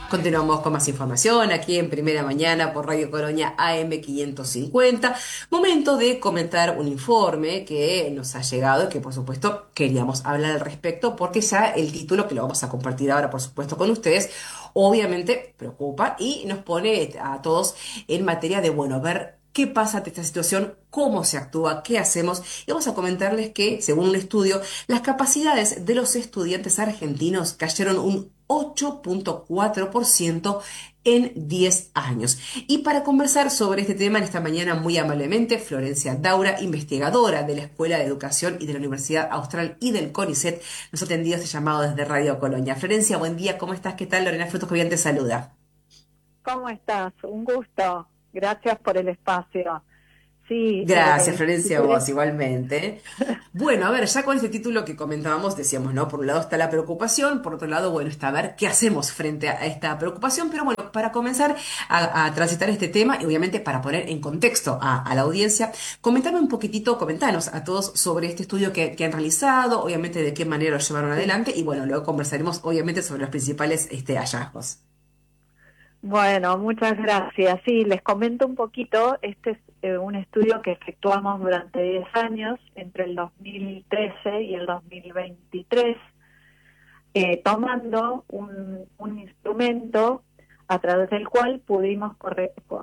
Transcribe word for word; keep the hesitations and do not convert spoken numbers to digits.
Continuamos con más información aquí en Primera Mañana por Radio Colonia A M quinientos cincuenta. Momento de comentar un informe que nos ha llegado y que por supuesto queríamos hablar al respecto porque ya el título que lo vamos a compartir ahora por supuesto con ustedes obviamente preocupa y nos pone a todos en materia de, bueno, ver qué pasa ante esta situación, cómo se actúa, qué hacemos. Y vamos a comentarles que, según un estudio, las capacidades de los estudiantes argentinos cayeron un ocho punto cuatro por ciento en diez años. Y para conversar sobre este tema en esta mañana muy amablemente, Florencia Daura, investigadora de la Escuela de Educación y de la Universidad Austral y del CONICET, nos ha atendido este llamado desde Radio Colonia. Florencia, buen día, ¿cómo estás? ¿Qué tal? Lorena Frutos Jovian te saluda. ¿Cómo estás? Un gusto. Gracias por el espacio. Sí, Gracias, eh, si Florencia, querés. vos igualmente. Bueno, a ver, ya con este título que comentábamos, decíamos, ¿no? Por un lado está la preocupación, por otro lado, bueno, está a ver qué hacemos frente a esta preocupación, pero bueno, para comenzar a, a transitar este tema y obviamente para poner en contexto a, a la audiencia, comentame un poquitito, comentanos a todos sobre este estudio que, que han realizado, obviamente de qué manera lo llevaron Sí. adelante y bueno, luego conversaremos obviamente sobre los principales este, hallazgos. Bueno, muchas gracias. Sí, les comento un poquito. Este es eh, un estudio que efectuamos durante diez años, entre el dos mil trece y el dos mil veintitrés, eh, tomando un, un instrumento a través del cual pudimos corre-